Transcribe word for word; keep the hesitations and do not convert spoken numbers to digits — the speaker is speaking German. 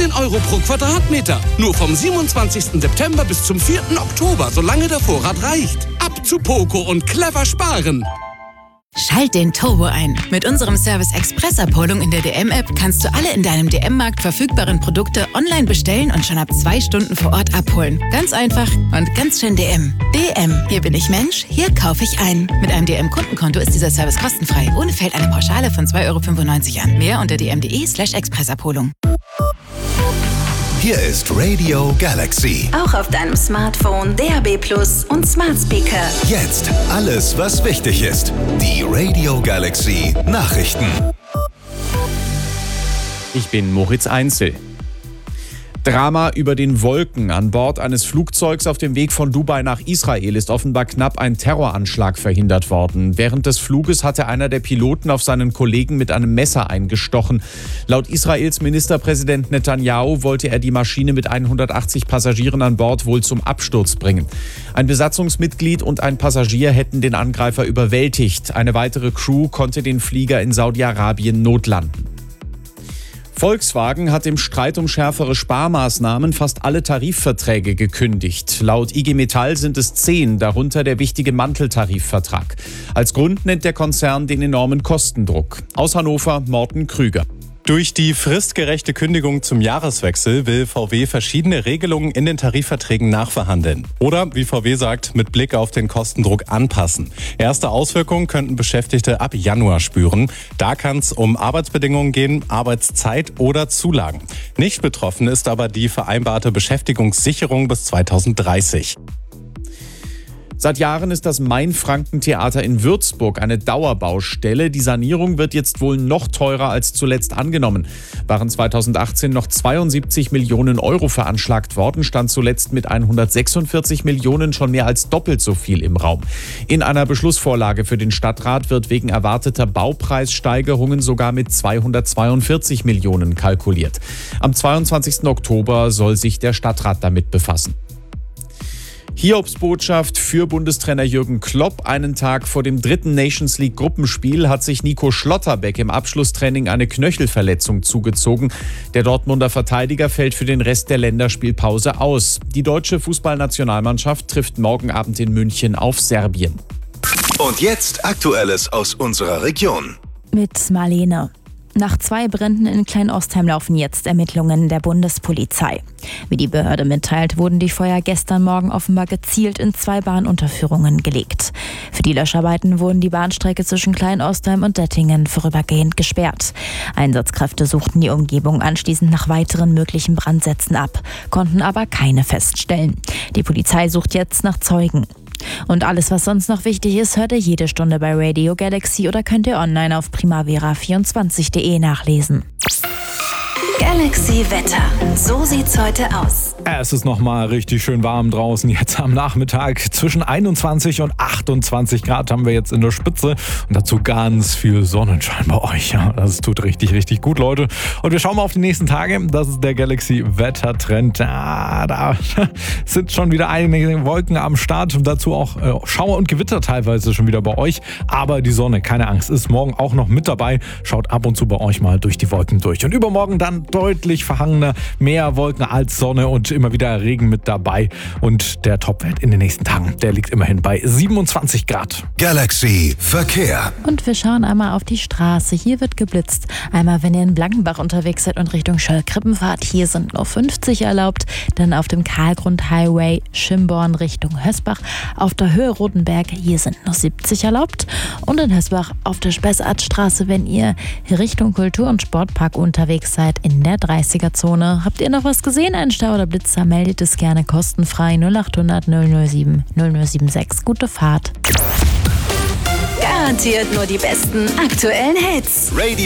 fünfzehn Euro pro Quadratmeter. Nur vom siebenundzwanzigsten September bis zum vierten Oktober, solange der Vorrat reicht. Ab zu Poco und clever sparen. Schalt den Turbo ein. Mit unserem Service Express-Abholung in der D M-App kannst du alle in deinem D M-Markt verfügbaren Produkte online bestellen und schon ab zwei Stunden vor Ort abholen. Ganz einfach und ganz schön D M. D M, hier bin ich Mensch, hier kaufe ich ein. Mit einem D M-Kundenkonto ist dieser Service kostenfrei. Ohne fällt eine Pauschale von zwei Euro fünfundneunzig an. Mehr unter dm.de slash Expressabholung. Hier ist Radio Galaxy. Auch auf deinem Smartphone, D A B Plus und Smart Speaker. Jetzt alles, was wichtig ist. Die Radio Galaxy Nachrichten. Ich bin Moritz Einzel. Drama über den Wolken. An Bord eines Flugzeugs auf dem Weg von Dubai nach Israel ist offenbar knapp ein Terroranschlag verhindert worden. Während des Fluges hatte einer der Piloten auf seinen Kollegen mit einem Messer eingestochen. Laut Israels Ministerpräsident Netanyahu wollte er die Maschine mit hundertachtzig Passagieren an Bord wohl zum Absturz bringen. Ein Besatzungsmitglied und ein Passagier hätten den Angreifer überwältigt. Eine weitere Crew konnte den Flieger in Saudi-Arabien notlanden. Volkswagen hat im Streit um schärfere Sparmaßnahmen fast alle Tarifverträge gekündigt. Laut I G Metall sind es zehn, darunter der wichtige Manteltarifvertrag. Als Grund nennt der Konzern den enormen Kostendruck. Aus Hannover, Morten Krüger. Durch die fristgerechte Kündigung zum Jahreswechsel will V W verschiedene Regelungen in den Tarifverträgen nachverhandeln. Oder, wie V W sagt, mit Blick auf den Kostendruck anpassen. Erste Auswirkungen könnten Beschäftigte ab Januar spüren. Da kann es um Arbeitsbedingungen gehen, Arbeitszeit oder Zulagen. Nicht betroffen ist aber die vereinbarte Beschäftigungssicherung bis zweitausenddreißig. Seit Jahren ist das Main-Franken-Theater in Würzburg eine Dauerbaustelle. Die Sanierung wird jetzt wohl noch teurer als zuletzt angenommen. Waren zweitausendachtzehn noch zweiundsiebzig Millionen Euro veranschlagt worden, stand zuletzt mit hundertsechsundvierzig Millionen schon mehr als doppelt so viel im Raum. In einer Beschlussvorlage für den Stadtrat wird wegen erwarteter Baupreissteigerungen sogar mit zweihundertzweiundvierzig Millionen kalkuliert. Am zweiundzwanzigsten Oktober soll sich der Stadtrat damit befassen. Hiobsbotschaft für Bundestrainer Jürgen Klopp. Einen Tag vor dem dritten Nations League Gruppenspiel hat sich Nico Schlotterbeck im Abschlusstraining eine Knöchelverletzung zugezogen. Der Dortmunder Verteidiger fällt für den Rest der Länderspielpause aus. Die deutsche Fußballnationalmannschaft trifft morgen Abend in München auf Serbien. Und jetzt Aktuelles aus unserer Region. Mit Marlene. Nach zwei Bränden in Kleinostheim laufen jetzt Ermittlungen der Bundespolizei. Wie die Behörde mitteilt, wurden die Feuer gestern Morgen offenbar gezielt in zwei Bahnunterführungen gelegt. Für die Löscharbeiten wurden die Bahnstrecke zwischen Kleinostheim und Dettingen vorübergehend gesperrt. Einsatzkräfte suchten die Umgebung anschließend nach weiteren möglichen Brandsätzen ab, konnten aber keine feststellen. Die Polizei sucht jetzt nach Zeugen. Und alles, was sonst noch wichtig ist, hört ihr jede Stunde bei Radio Galaxy oder könnt ihr online auf primavera vierundzwanzig punkt de nachlesen. Galaxy Wetter. So sieht's heute aus. Es ist nochmal richtig schön warm draußen. Jetzt am Nachmittag zwischen einundzwanzig und achtundzwanzig Grad haben wir jetzt in der Spitze. Und dazu ganz viel Sonnenschein bei euch. Ja, das tut richtig, richtig gut, Leute. Und wir schauen mal auf die nächsten Tage. Das ist der Galaxy Wettertrend. Ah, da sind schon wieder einige Wolken am Start. Und dazu auch äh, Schauer und Gewitter teilweise schon wieder bei euch. Aber die Sonne, keine Angst, ist morgen auch noch mit dabei. Schaut ab und zu bei euch mal durch die Wolken durch. Und übermorgen dann deutlich verhangener, mehr Wolken als Sonne und immer wieder Regen mit dabei. Und der Topwert in den nächsten Tagen, der liegt immerhin bei siebenundzwanzig Grad. Galaxy Verkehr. Und wir schauen einmal auf die Straße. Hier wird geblitzt. Einmal, wenn ihr in Blankenbach unterwegs seid und Richtung Schöllkrippen fahrt, hier sind nur fünfzig erlaubt. Dann auf dem Karlgrund-Highway Schimborn Richtung Hösbach. Auf der Höhe Rotenberg, hier sind nur siebzig erlaubt. Und in Hösbach auf der Spessartstraße, wenn ihr Richtung Kultur- und Sportpark unterwegs seid, in der dreißiger-Zone. Habt ihr noch was gesehen? Ein Stau oder Blitzer? Meldet es gerne kostenfrei null acht hundert null null sieben null null sieben sechs. Gute Fahrt. Garantiert nur die besten aktuellen Hits. Radio